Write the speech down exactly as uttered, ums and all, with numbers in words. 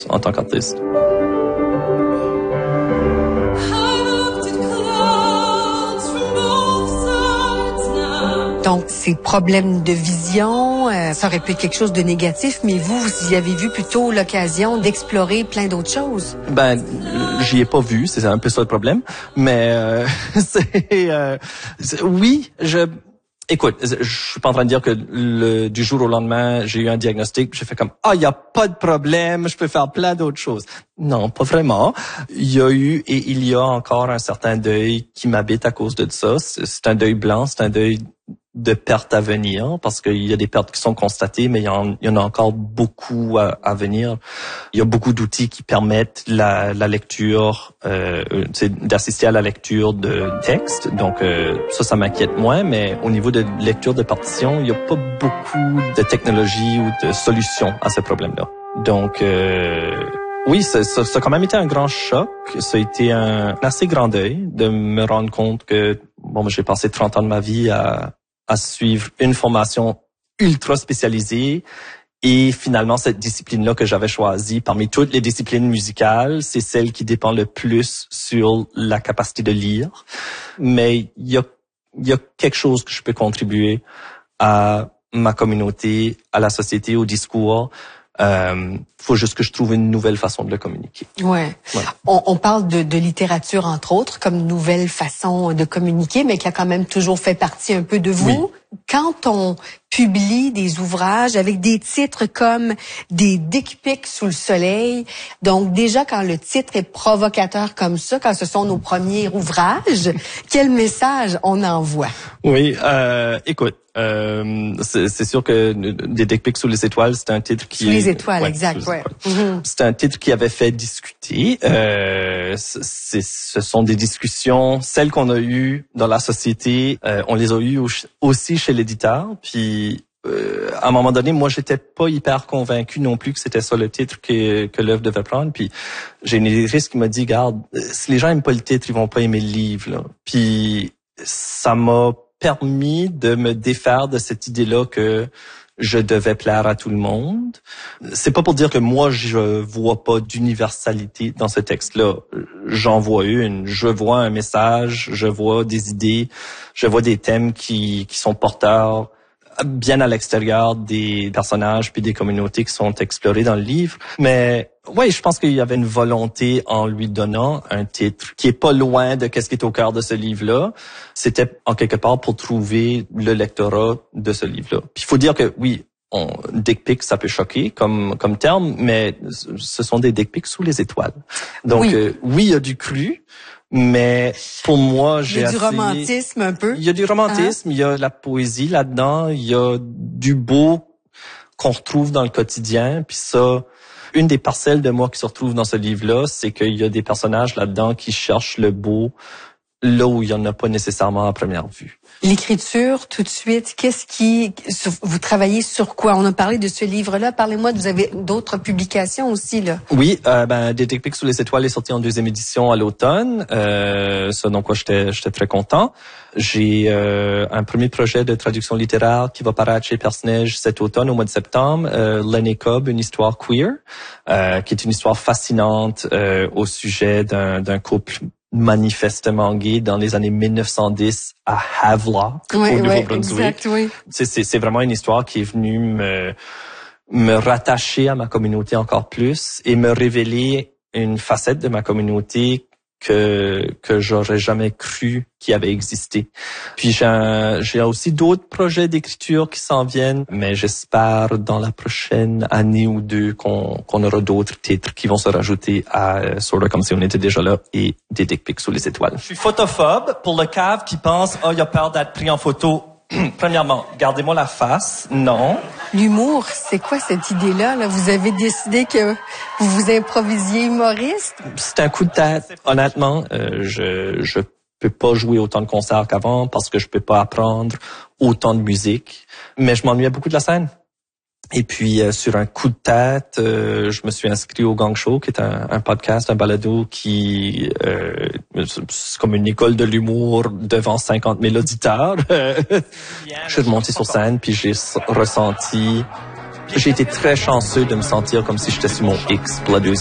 en tant qu'artiste. Donc, ces problèmes de vision, euh, ça aurait pu être quelque chose de négatif, mais vous, vous y avez vu plutôt l'occasion d'explorer plein d'autres choses. Ben, j'y ai pas vu, c'est un peu ça le problème, mais euh, c'est, euh, c'est... Oui, je... Écoute, je suis pas en train de dire que le, du jour au lendemain, j'ai eu un diagnostic, j'ai fait comme « Ah, il y a pas de problème, je peux faire plein d'autres choses. » Non, pas vraiment. Il y a eu et il y a encore un certain deuil qui m'habite à cause de ça. C'est, c'est un deuil blanc, c'est un deuil de pertes à venir, parce qu'il y a des pertes qui sont constatées, mais il y en, il y en a encore beaucoup à, à venir. Il y a beaucoup d'outils qui permettent la, la lecture, euh, d'assister à la lecture de texte. Donc euh, ça, ça m'inquiète moins, mais au niveau de lecture de partition, il n'y a pas beaucoup de technologie ou de solutions à ce problème-là. Donc euh, oui, ça, ça, ça a quand même été un grand choc. Ça a été un assez grand deuil de me rendre compte que bon, j'ai passé trente ans de ma vie à à suivre une formation ultra spécialisée et finalement cette discipline-là que j'avais choisie parmi toutes les disciplines musicales, c'est celle qui dépend le plus sur la capacité de lire. Mais il y a, il y a quelque chose que je peux contribuer à ma communauté, à la société, au discours. Euh, faut juste que je trouve une nouvelle façon de le communiquer. Ouais. ouais. On, on parle de, de littérature entre autres comme nouvelle façon de communiquer, mais qui a quand même toujours fait partie un peu de vous. Oui. Quand on publie des ouvrages avec des titres comme des dick pics sous le soleil, donc déjà quand le titre est provocateur comme ça, quand ce sont nos premiers ouvrages, quel message on envoie? Oui, euh, écoute. Euh, c'est, c'est sûr que des dick pics sous les étoiles, c'est un titre qui... Sous les étoiles, ouais, exact, ouais. Mm-hmm. C'est un titre qui avait fait discuter. Euh, c'est, ce sont des discussions, celles qu'on a eues dans la société, euh, on les a eues aussi chez l'éditeur. Puis, euh, à un moment donné, moi, j'étais pas hyper convaincu non plus que c'était ça le titre que, que l'œuvre devait prendre. Puis, j'ai une éditrice qui m'a dit, garde, si les gens aiment pas le titre, ils vont pas aimer le livre, là. Puis, ça m'a permis de me défaire de cette idée-là que je devais plaire à tout le monde. C'est pas pour dire que moi, je vois pas d'universalité dans ce texte-là. J'en vois une. Je vois un message, je vois des idées, je vois des thèmes qui, qui sont porteurs bien à l'extérieur des personnages puis des communautés qui sont explorées dans le livre. Mais oui, je pense qu'il y avait une volonté en lui donnant un titre qui est pas loin de qu'est-ce qui est au cœur de ce livre-là. C'était en quelque part pour trouver le lectorat de ce livre-là. Puis il faut dire que oui, on, dick pic, ça peut choquer comme comme terme, mais ce sont des dick pics sous les étoiles. Donc oui, euh, oui, il y a du cru. Mais pour moi, j'ai assez... Il y a du romantisme un peu. Il y a du romantisme, ah. Il y a la poésie là-dedans, il y a du beau qu'on retrouve dans le quotidien. Puis ça, une des parcelles de moi qui se retrouve dans ce livre-là, c'est qu'il y a des personnages là-dedans qui cherchent le beau là où il y en a pas nécessairement à première vue. L'écriture, tout de suite, qu'est-ce qui... Vous travaillez sur quoi? On a parlé de ce livre-là. Parlez-moi, vous avez d'autres publications aussi, là. Oui, euh, ben, des dick pics sous les étoiles est sorti en deuxième édition à l'automne. Euh, ça, donc, quoi, j'étais, j'étais très content. J'ai euh, un premier projet de traduction littéraire qui va paraître chez Personnage cet automne, au mois de septembre. Euh, Lenny Cobb, une histoire queer, euh, qui est une histoire fascinante euh, au sujet d'un, d'un couple manifestement gay dans les années mille neuf cent dix à Havelock, ouais, au ouais, Nouveau-Brunswick. Exact, oui. C'est, c'est, c'est vraiment une histoire qui est venue me, me rattacher à ma communauté encore plus et me révéler une facette de ma communauté que que j'aurais jamais cru qu'il avait existé. Puis j'ai un, j'ai aussi d'autres projets d'écriture qui s'en viennent, mais j'espère dans la prochaine année ou deux qu'on qu'on aura d'autres titres qui vont se rajouter à euh, Sorta comme si on était déjà là et des dick pics sous les étoiles. Je suis photophobe pour le cave qui pense oh il a peur d'être pris en photo. Premièrement, gardez-moi la face. Non. L'humour, c'est quoi cette idée-là, là? Vous avez décidé que vous vous improvisiez humoriste? C'est un coup de tête. Honnêtement, euh, je je peux pas jouer autant de concerts qu'avant parce que je peux pas apprendre autant de musique. Mais je m'ennuyais beaucoup de la scène. Et puis, euh, sur un coup de tête, euh, je me suis inscrit au Gang Show, qui est un, un podcast, un balado qui, euh, c'est comme une école de l'humour devant cinquante mille auditeurs. Je suis remonté sur scène, puis j'ai ressenti j'ai été très chanceux de me sentir comme si j'étais sur mon X pour la deuxième